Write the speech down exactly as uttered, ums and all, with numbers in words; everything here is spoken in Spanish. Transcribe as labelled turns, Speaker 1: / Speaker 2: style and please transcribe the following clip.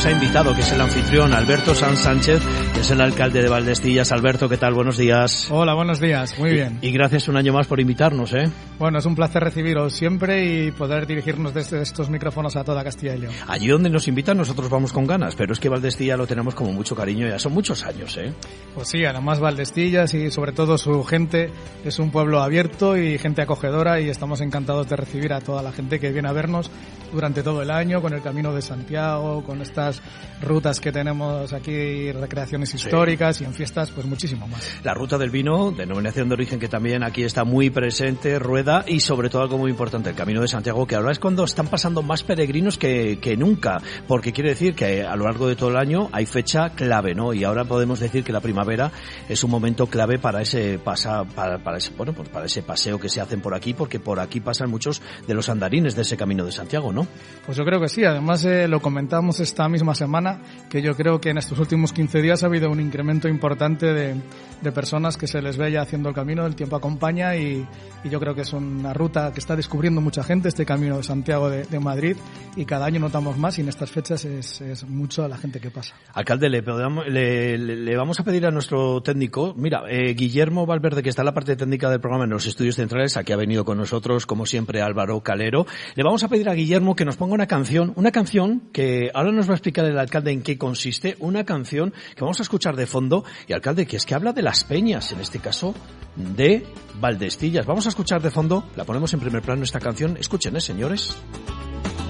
Speaker 1: nos ha invitado, que es el anfitrión, Alberto Sanz Sánchez, que es el alcalde de Valdestillas. Alberto, ¿qué tal? Buenos días.
Speaker 2: Hola, buenos días. Muy bien.
Speaker 1: Y, y gracias un año más por invitarnos, ¿eh?
Speaker 2: Bueno, es un placer recibiros siempre y poder dirigirnos desde estos micrófonos a toda Castilla y León.
Speaker 1: Allí donde nos invitan nosotros vamos con ganas, pero es que Valdestilla lo tenemos como mucho cariño, ya son muchos años, ¿eh?
Speaker 2: Pues sí, además Valdestillas y sobre todo su gente es un pueblo abierto y gente acogedora, y estamos encantados de recibir a toda la gente que viene a vernos durante todo el año con el Camino de Santiago, con estas rutas que tenemos aquí, recreaciones históricas, sí. Y en fiestas pues muchísimo más.
Speaker 1: La ruta del vino, denominación de origen que también aquí está muy presente, rueda, y sobre todo algo muy importante, el Camino de Santiago, que ahora es cuando están pasando más peregrinos que, que nunca, porque quiere decir que a lo largo de todo el año hay fecha clave, ¿no? Y ahora podemos decir que la primavera es un momento clave para ese pasa, para, para ese, bueno, pues para ese paseo que se hacen por aquí, porque por aquí pasan muchos de los andarines de ese Camino de Santiago, ¿no?
Speaker 2: Pues yo creo que sí. Además eh, lo comentamos esta misma semana, que yo creo que en estos últimos quince días ha habido un incremento importante de, de personas que se les ve ya haciendo el camino, el tiempo acompaña, y, y yo creo que es una ruta que está descubriendo mucha gente, este Camino de Santiago de, de Madrid, y cada año notamos más, y en estas fechas es, es mucho la gente que pasa.
Speaker 1: Alcalde, le, le, le, le vamos a pedir a nuestro técnico, mira, eh, Guillermo Valverde, que está en la parte técnica del programa en los estudios centrales, aquí ha venido con nosotros, como siempre, Álvaro Calero, le vamos a pedir a Guillermo que nos ponga una canción, una canción que ahora nos va a explicar el alcalde en qué consiste, una canción que vamos a escuchar de fondo, y alcalde, que es que habla de las peñas, en este caso de Valdestillas. Vamos a escuchar de fondo, la ponemos en primer plano esta canción, escuchen, ¿eh, señores?